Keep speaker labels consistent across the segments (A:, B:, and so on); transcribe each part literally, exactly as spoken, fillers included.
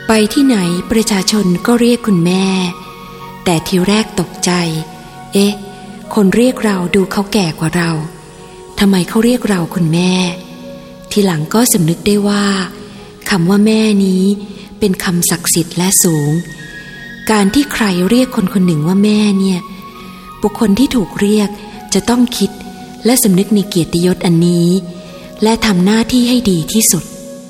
A: ไปที่ไหนประชาชนก็เรียกคุณแม่แต่ทีแรกตกใจเอ๊ะคนเรียกเราดูเขาแก่กว่าเราทำไมเขาเรียกเราคุณแม่ทีหลังก็สำนึกได้ว่าคำว่าแม่นี้เป็นคำศักดิ์สิทธิ์และสูงการที่ใครเรียกคนคนหนึ่งว่าแม่เนี่ยบุคคลที่ถูกเรียกจะต้องคิดและสำนึกในเกียรติยศอันนี้และทำหน้าที่ให้ดีที่สุด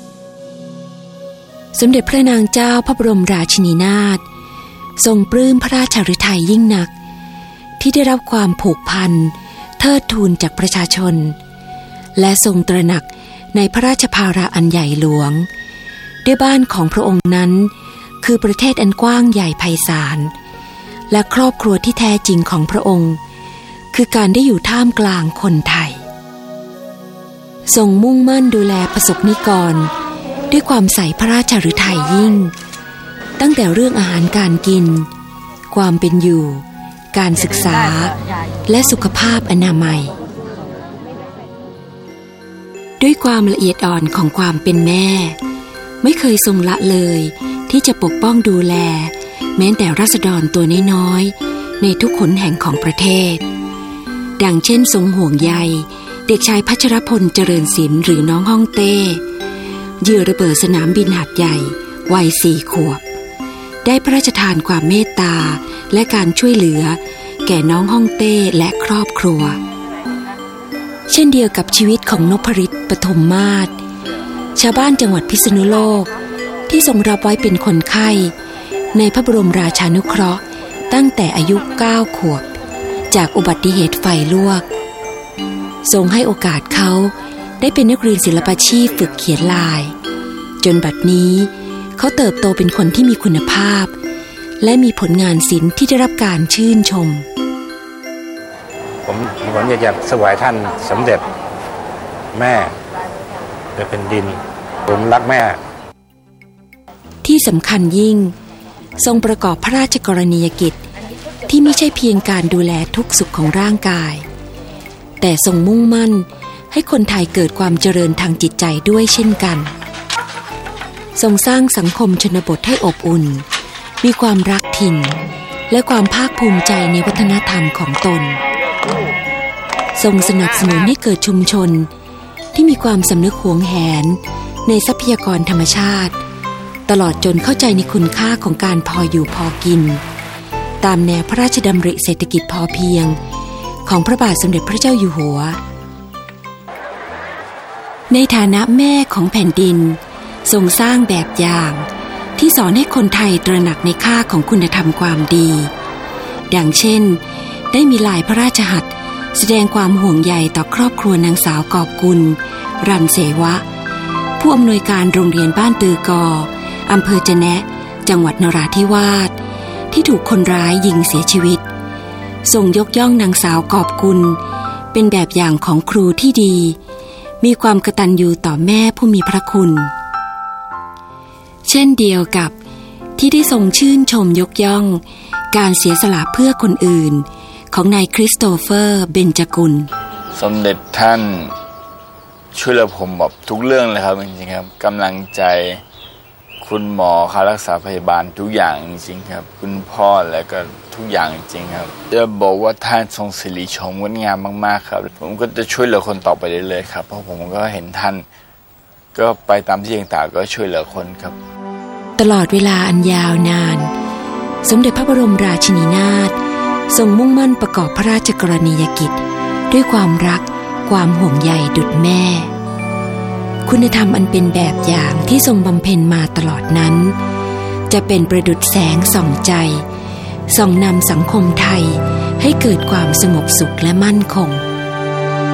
A: สมเด็จพระนางเจ้าพระบรมราชินีนาถทรงปลื้มพระราชฤทัยยิ่งนักที่ได้รับความผูกพันเทิดทูนจากประชาชนและทรงตระหนักในพระราชภาระอันใหญ่หลวงด้วยบ้านของพระองค์นั้นคือประเทศอันกว้างใหญ่ไพศาลและครอบครัวที่แท้จริงของพระองค์คือการได้อยู่ท่ามกลางคนไทยทรงมุ่งมั่นดูแลประสบนิกรด้วยความใส่พระราชฤทัยยิ่งตั้งแต่เรื่องอาหารการกินความเป็นอยู่การศึกษาและสุขภาพอนามัยด้วยความละเอียดอ่อนของความเป็นแม่ไม่เคยทรงละเลยที่จะปกป้องดูแลแม้แต่ราษฎรตัวน้อยๆในทุกขนแห่งของประเทศดังเช่นทรงห่วงใยเด็กชายพัชรพลเจริญศิลป์หรือน้องฮ่องเต้เหยื่อระเบิดสนามบินหาดใหญ่วัยสี่ขวบได้พระราชทานความเมตตาและการช่วยเหลือแก่น้องฮ่องเต้และครอบครัวเช่นเดียวกับชีวิตของนพฤทธิ์ปฐมมาศชาวบ้านจังหวัดพิษณุโลกที่ทรงรับไว้เป็นคนไข้ในพระบรมราชานุเคราะห์ตั้งแต่อายุเก้าขวบจากอุบัติเหตุไฟลวกทรงให้โอกาสเขาได้เป็นนักเรียนศิลปาชีพฝึกเขียนลายจนบัดนี้เขาเติบโตเป็นคนที่มีคุณภาพและมีผลงานศิลป์ที่ได้รับการชื่นชม
B: ผมผมอยากจะถวายท่านสมเด็จแม่โดยเป็นดินผมรักแม่
A: ที่สำคัญยิ่งทรงประกอบพระราชกรณียกิจที่ไม่ใช่เพียงการดูแลทุกสุขของร่างกายแต่ทรงมุ่งมั่นให้คนไทยเกิดความเจริญทางจิตใจด้วยเช่นกันทรงสร้างสังคมชนบทให้อบอุ่นมีความรักถิ่นและความภาคภูมิใจในวัฒนธรรมของตนทรงสนับสนุนให้เกิดชุมชนที่มีความสำนึกหวงแหนในทรัพยากรธรรมชาติตลอดจนเข้าใจในคุณค่าของการพออยู่พอกินตามแนวพระราชดำริเศรษฐกิจพอเพียงของพระบาทสมเด็จพระเจ้าอยู่หัวในฐานะแม่ของแผ่นดินทรงสร้างแบบอย่างที่สอนให้คนไทยตระหนักในค่าของคุณธรรมความดีดังเช่นได้มีลายพระราชหัตถ์แสดงความห่วงใยต่อครอบครัวนางสาวกอบกุลรันเสวะผู้อำนวยการโรงเรียนบ้านตือกออำเภอจะแนะจังหวัดนราธิวาสที่ถูกคนร้ายยิงเสียชีวิตทรงยกย่องนางสาวกอบกุลเป็นแบบอย่างของครูที่ดีมีความกตัญญูต่อแม่ผู้มีพระคุณเช่นเดียวกับที่ได้ทรงชื่นชมยกย่องการเสียสละเพื่อคนอื่นของนายคริสโตเฟอร์เบญจกุล
C: สมเด็จท่านช่วยเหลือผมแบบทุกเรื่องเลยครับจริงๆครับกำลังใจคุณหมอค่ารักษาพยาบาลทุกอย่างจริงๆครับคุณพ่อแล้วก็ทุกอย่างจริงๆครับจะบอกว่าท่านทรงศิริชมงดงามมากๆครับผมก็จะช่วยเหลือคนต่อไปเรื่อยๆครับเพราะผมก็เห็นท่านก็ไปตามที่ต่างๆก็ช่วยเหลือคนครับ
A: ตลอดเวลาอันยาวนานสมเด็จพระบรมราชินีนาถทรงมุ่งมั่นประกอบพระราชกรณียกิจด้วยความรักความห่วงใยดุจแม่คุณธรรมอันเป็นแบบอย่างที่ทรงบำเพ็ญมาตลอดนั้นจะเป็นประดุจแสงส่องใจส่องนำสังคมไทยให้เกิดความสงบสุขและมั่นคง